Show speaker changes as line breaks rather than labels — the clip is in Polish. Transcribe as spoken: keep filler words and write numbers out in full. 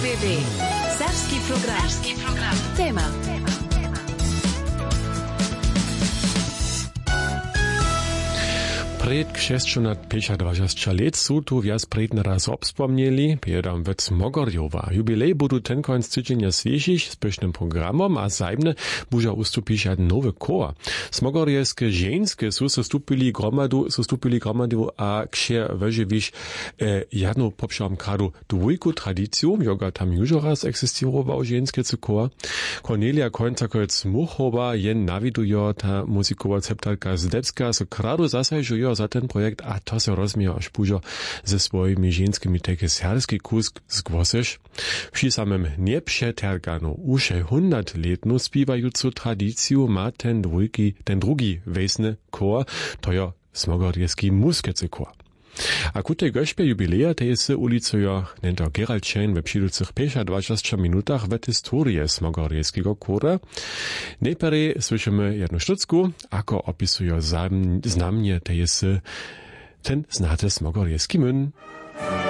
W W. Serbski program. Serbski program. Tema.
Przed šesťstopäťdesiatdva let sú tu viac predne raz obspomnieli, priedam vec Mogorjowa. Jubilej budu ten końc tydzienia sviežiš s pyšnym programom a zajmne buža ustupiš jeden nowy kor. Smogorjewskie ženske sú zastupili gromadu, zastupili gromadu a kšer veživiš e, jednu popšam kradu dvojku tradiciju, joga tam južo raz existiroval ženske kor. Cornelia Końca-Kojc-Muchova jen navidujo ta muzikowa ceptalka Zdebska, so kradu zasajžujo za ten projekt a to se rozmija až pužo ze svojimi ženskimi teke serbski kusk zgłosiš. Przy samym niepřeterganu uše hundertletnu spiwajucu tradiciju ma ten drugi, ten drugi wesny kor, to jo Smogorjewski muskece kor. A ku tej gośpie jubileja tej se ulicujo nento Geraldčejn we přidúcich päťdesiatdva minutach w historie Smogorjewskiego kora. Najpierw słyszymy jednu sztucku, ako opisujo znamnie tej se ten znate Smogorjewski myn.